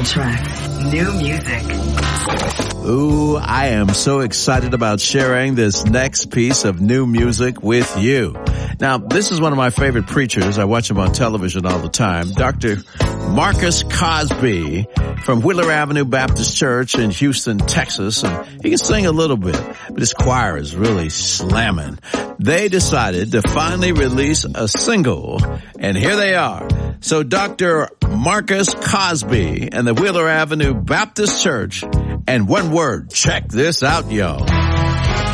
track. New music. Ooh, I am so excited about sharing this next piece of new music with you. Now, this is one of my favorite preachers. I watch him on television all the time. Dr. Marcus Cosby from Wheeler Avenue Baptist Church in Houston, Texas. And he can sing a little bit, but his choir is really slamming. They decided to finally release a single, and here they are. So Dr. Marcus Cosby and the Wheeler Avenue Baptist Church, and one word, check this out, y'all.